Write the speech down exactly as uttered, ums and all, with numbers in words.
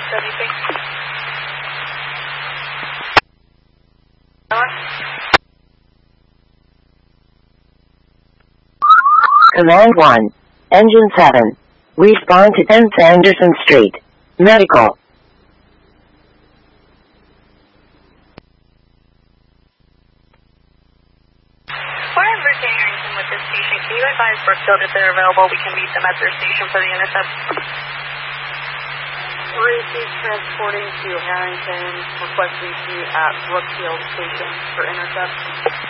anything? Command one. Engine seven. Respond to tenth Anderson Street. Medical. We're Virginia Harrington with this patient. Can you advise Brookfield if they're available? We can meet them at their station for the intercept. Receive transporting to Harrington, requesting to be at Brookfield Station for intercept.